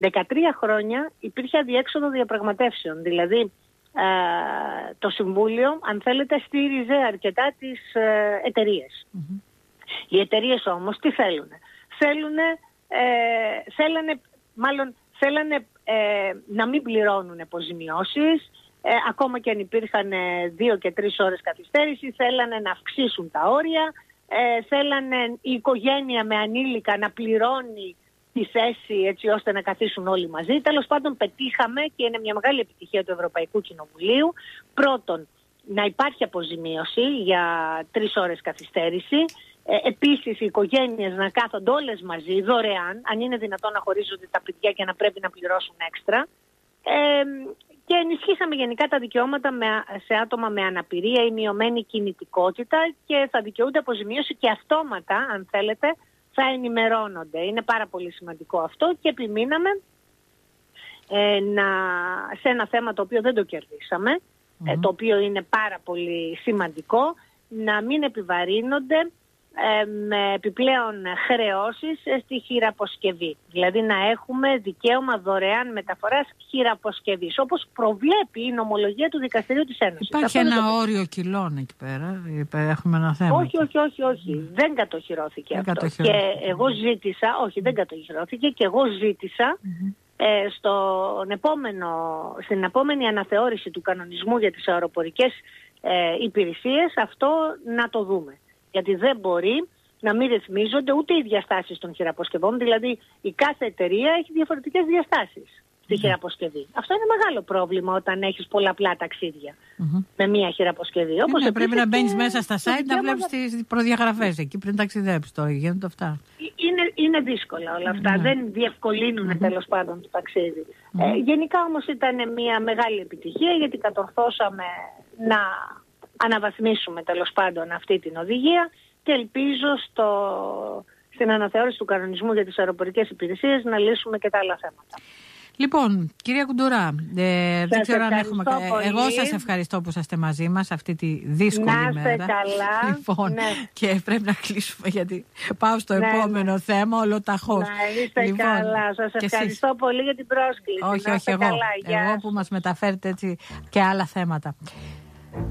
13 χρόνια υπήρχε αδιέξοδο διαπραγματεύσεων. Δηλαδή το Συμβούλιο, αν θέλετε, στήριζε αρκετά τις εταιρείες. Οι εταιρείες όμως τι θέλουνε? Θέλανε να μην πληρώνουν αποζημιώσεις, ακόμα και αν υπήρχαν 2 και 3 ώρες καθυστέρηση, θέλανε να αυξήσουν τα όρια, θέλανε η οικογένεια με ανήλικα να πληρώνει τη θέση έτσι ώστε να καθίσουν όλοι μαζί. Τέλος πάντων πετύχαμε, και είναι μια μεγάλη επιτυχία του Ευρωπαϊκού Κοινοβουλίου, πρώτον να υπάρχει αποζημίωση για 3 ώρες καθυστέρηση, επίσης οι οικογένειες να κάθονται όλες μαζί δωρεάν, αν είναι δυνατόν να χωρίζονται τα παιδιά και να πρέπει να πληρώσουν έξτρα, και ενισχύσαμε γενικά τα δικαιώματα σε άτομα με αναπηρία ή μειωμένη κινητικότητα, και θα δικαιούνται αποζημίωση και αυτόματα, αν θέλετε, θα ενημερώνονται. Είναι πάρα πολύ σημαντικό αυτό, και επιμείναμε σε ένα θέμα το οποίο δεν το κερδίσαμε, το οποίο είναι πάρα πολύ σημαντικό, να μην επιβαρύνονται με επιπλέον χρεώσεις στη χειραποσκευή. Δηλαδή να έχουμε δικαίωμα δωρεάν μεταφοράς χειραποσκευής, όπως προβλέπει η νομολογία του Δικαστηρίου της Ένωσης. Υπάρχει ένα όριο κιλών εκεί πέρα? Έχουμε ένα θέμα. Όχι. Δεν κατοχυρώθηκε αυτό. Και εγώ ζήτησα, δεν κατοχυρώθηκε, και εγώ ζήτησα στην επόμενη αναθεώρηση του κανονισμού για τις αεροπορικές υπηρεσίες αυτό να το δούμε. Γιατί δεν μπορεί να μην ρυθμίζονται ούτε οι διαστάσεις των χειραποσκευών, δηλαδή η κάθε εταιρεία έχει διαφορετικές διαστάσεις στη χειραποσκευή. Αυτό είναι μεγάλο πρόβλημα όταν έχεις πολλαπλά ταξίδια με μία χειραποσκευή. Όπως πρέπει να μπαίνεις μέσα στα site να βλέπεις τις προδιαγραφές εκεί πριν ταξιδέψεις. Τώρα γίνονται αυτά. Είναι δύσκολα όλα αυτά. Δεν διευκολύνουν τέλος πάντων το ταξίδι. Γενικά όμως ήταν μια μεγάλη επιτυχία, γιατί κατορθώσαμε να αναβαθμίσουμε τέλος πάντων αυτή την οδηγία, και ελπίζω στην αναθεώρηση του κανονισμού για τις αεροπορικές υπηρεσίες να λύσουμε και τα άλλα θέματα. Λοιπόν, κυρία Κουντουρά, δεν ξέρω αν έχουμε. Εγώ σας ευχαριστώ που είσαστε μαζί μας αυτή τη δύσκολη μέρα. Να είστε καλά. Λοιπόν, και πρέπει να κλείσουμε, γιατί πάω στο επόμενο θέμα ολοταχώς. Να είστε καλά. Σας ευχαριστώ πολύ για την πρόσκληση. Όχι, εγώ που μας μεταφέρετε έτσι και άλλα θέματα.